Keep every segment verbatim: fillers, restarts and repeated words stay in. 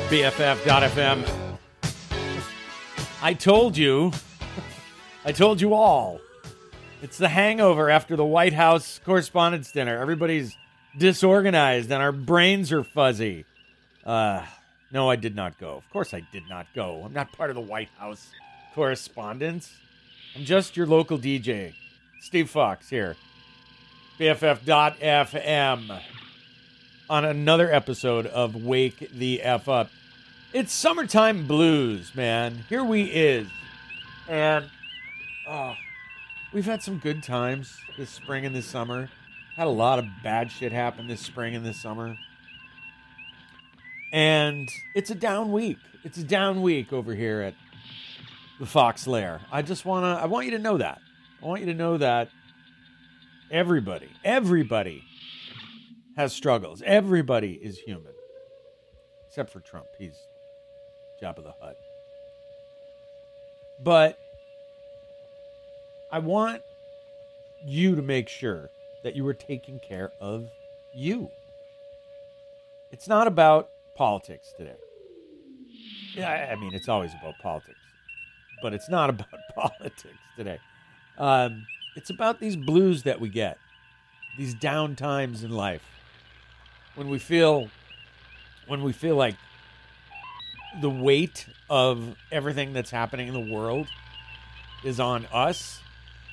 B F F dot F M. I told you. I told you all. It's the hangover after the White House Correspondents' Dinner. Everybody's disorganized and our brains are fuzzy. Uh, no, I did not go. Of course I did not go. I'm not part of the White House Correspondents. I'm just your local D J. Steve Fox here. B F F dot F M. On another episode of Wake the F Up. It's summertime blues, man. Here we is. And oh, we've had some good times this spring and this summer. Had a lot of bad shit happen this spring and this summer. And it's a down week. It's a down week over here at the Fox Lair. I just want to I want you to know that. I want you to know that everybody, everybody has struggles. Everybody is human. Except for Trump. He's Jabba the Hutt. But I want you to make sure that you are taking care of you. It's not about politics today. Yeah, I mean, it's always about politics. But it's not about politics today. Um, it's about these blues that we get. These down times in life. When we feel, when we feel like the weight of everything that's happening in the world is on us,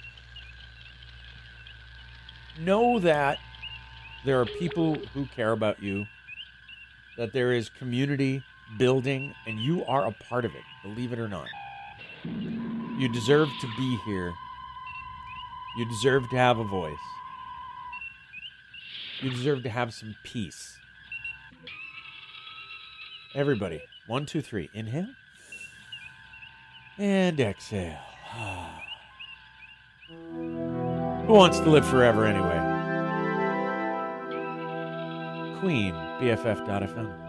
know that there are people who care about you, that there is community building, and you are a part of it, believe it or not. You deserve to be here. You deserve to have a voice. You deserve to have some peace. Everybody, one, two, three. Inhale. And exhale. Who wants to live forever anyway? Queen, B F F dot F M.